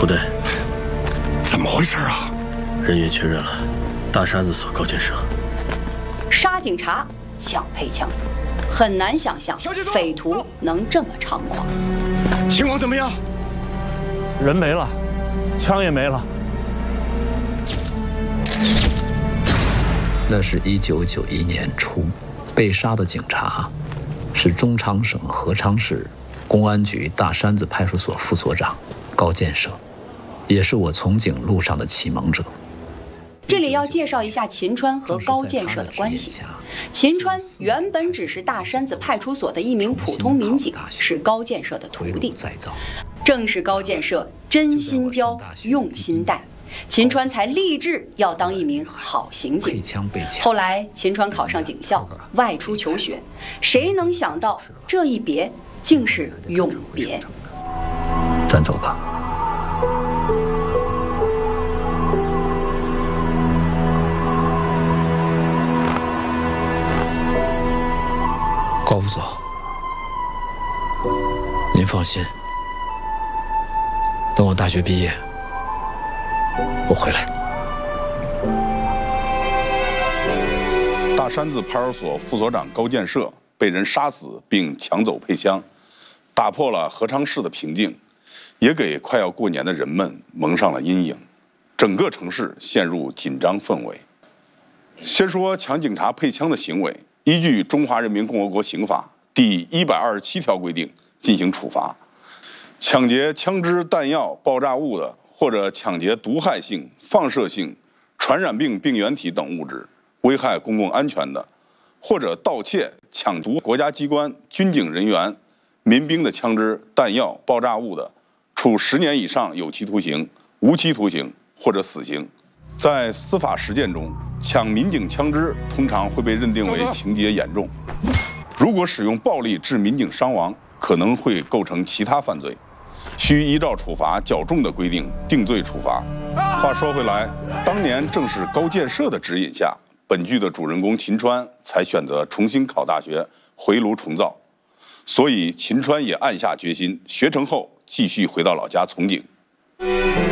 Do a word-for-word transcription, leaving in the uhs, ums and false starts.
不对， 怎么回事啊？ 人员确认了，大山子所高建社。 杀警察，抢配枪，很难想象匪徒能这么猖狂。 情况怎么样？ 人没了，枪也没了。 那是一九九一年初，被杀的警察是中长省合昌市公安局大山子派出所副所长高建设，也是我从警路上的启蒙者。 这里要介绍一下秦川和高建设的关系。秦川原本只是大山子派出所的一名普通民警，是高建设的徒弟。正是高建设真心教、用心带，秦川才立志要当一名好刑警。后来秦川考上警校，外出求学，谁能想到这一别竟是永别？ 咱走吧。高副所，您放心，等我大学毕业，我回来。 大山子派出所副所长高建设被人杀死并抢走配枪，打破了合昌市的平静，也给快要过年的人们蒙上了阴影，整个城市陷入紧张氛围。先说抢警察配枪的行为，依据《中华人民共和国刑法》第一百二十七条规定进行处罚。抢劫枪支、弹药、爆炸物的，或者抢劫毒害性、放射性、传染病病原体等物质，危害公共安全的，或者盗窃、抢夺国家机关、军警人员、民兵的枪支、弹药、爆炸物的，处十年以上有期徒刑、无期徒刑或者死刑。在司法实践中，抢民警枪支通常会被认定为情节严重，如果使用暴力致民警伤亡，可能会构成其他犯罪，需依照处罚较重的规定定罪处罚。话说回来，当年正是高建设的指引下，本剧的主人公秦川才选择重新考大学，回炉重造。所以秦川也暗下决心，学成后继续回到老家从警。